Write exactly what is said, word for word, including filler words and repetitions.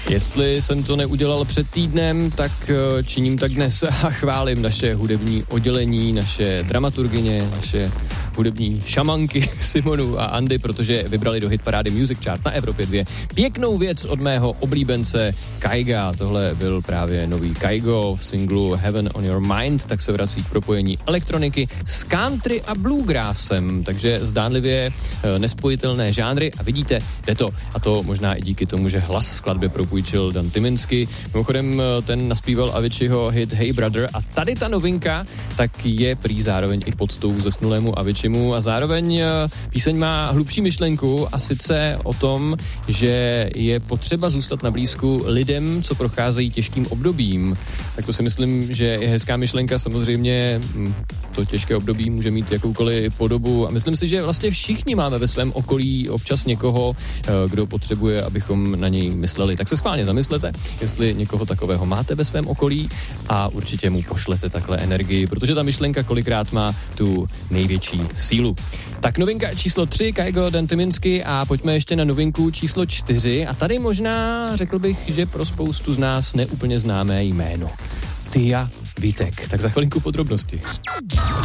Jestli jsem to neudělal před týdnem, tak činím tak dnes a chválím naše hudební oddělení, naše dramaturgyně, naše hudební šamanky Simonu a Andy, protože vybrali do hitparády Music Chart na Evropě dva pěknou věc od mého oblíbence Kaiga. Tohle byl právě nový Kaigo v singlu Heaven on Your Mind, tak se vrací k propojení elektroniky s country a bluegrassem, takže zdánlivě nespojitelné žánry a vidíte, jde to. A to možná i díky tomu, že hlas skladbě propůjčil Dan Tyminsky. Mimochodem ten naspíval Aviciiho hit Hey Brother a tady ta novinka tak je prý zároveň i podstou zesnulému Aviciimu a zároveň píseň má hlubší myšlenku a sice o tom, že je potřeba zůstat na blízku lidem, co procházejí těžkým obdobím. Tak to si myslím, že je hezká myšlenka, samozřejmě to těžké období může mít jakoukoliv podobu a myslím si, že vlastně všichni máme ve svém okolí občas někoho, kdo potřebuje, abychom na něj mysleli. Tak se schválně zamyslete, jestli někoho takového máte ve svém okolí a určitě mu pošlete takhle energii, protože ta myšlenka kolikrát má tu největší sílu. Tak novinka číslo tři, Kaigo, Dan Tyminsky a pojďme ještě na novinku číslo čtyři a tady možná řekl bych, že pro spoustu z nás neúplně známé jméno. Tia Vítek. Tak za chvilinku podrobnosti.